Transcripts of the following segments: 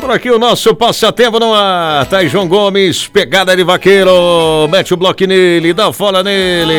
Por aqui o nosso passatempo no ar. Tá aí João Gomes, pegada de vaqueiro. Mete o bloco nele, dá fora nele.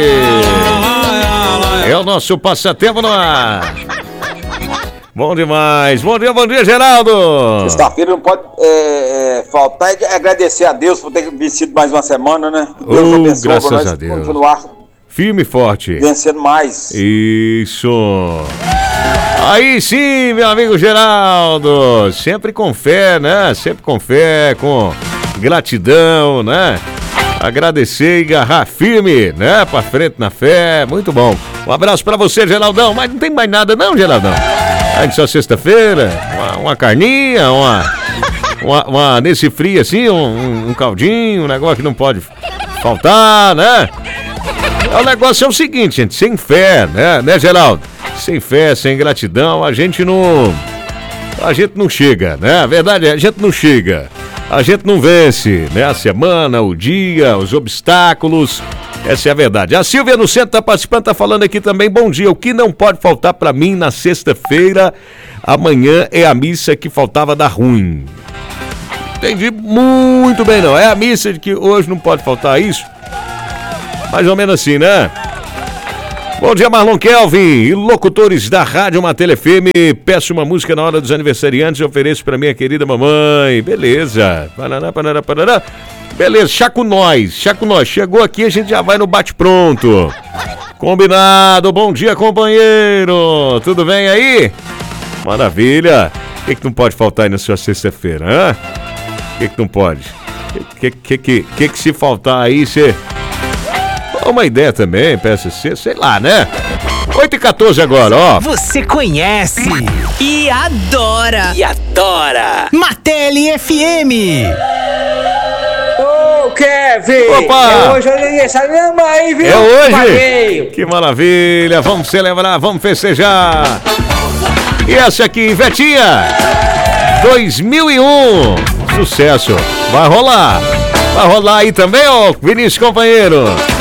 É o nosso passatempo no ar. Bom demais. Bom dia, Geraldo. Sexta-feira não pode faltar e agradecer a Deus por ter vencido mais uma semana, né? Deus abençoe, graças a Deus. Continuar firme e forte. Vencendo mais. Isso. Aí sim, meu amigo Geraldo. Sempre com fé, né? Sempre com fé, com gratidão, né? Agradecer e agarrar firme, né? Pra frente na fé. Muito bom. Um abraço pra você, Geraldão. Mas não tem mais nada não, Geraldão. Aí só sexta-feira, uma carninha, uma nesse frio assim, um caldinho, um negócio que não pode faltar, né? O negócio é o seguinte, gente, sem fé, né, Geraldo? Sem fé, sem gratidão, a gente não chega, né? A verdade é, a gente não chega, a gente não vence, né? A semana, o dia, os obstáculos, essa é a verdade. A Silvia no centro tá participando, tá falando aqui também, bom dia, o que não pode faltar pra mim na sexta-feira, amanhã é a missa que faltava dar ruim. Entendi muito bem não, é a missa de que hoje não pode faltar isso? Mais ou menos assim, né? Bom dia, Marlon Kelvin e locutores da Rádio Matéria FM. Peço uma música na hora dos aniversariantes e ofereço pra minha querida mamãe. Beleza. Parará. Beleza, Chaco Nós. Chegou aqui, a gente já vai no bate-pronto. Combinado. Bom dia, companheiro. Tudo bem aí? Maravilha. O que não pode faltar aí na sua sexta-feira, hã? O que não pode? Que se faltar aí, você... Uma ideia também, peça ser, sei lá, né? 8h14 agora, ó. Você conhece e adora. Matéria FM. Ô, Kevin! Opa! É hoje o aniversário da minha mãe, viu? É hoje? Paguei. Que maravilha! Vamos celebrar, vamos festejar! E essa aqui, Vetinha! 2001! Sucesso! Vai rolar aí também, ó, Vinícius, companheiro!